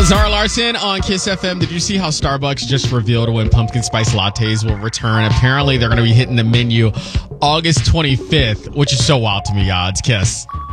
Zara Larson on Kiss FM. Did you see how Starbucks just revealed when pumpkin spice lattes will return? Apparently, they're going to be hitting the menu August 25th, which is so wild to me, God. It's Kiss.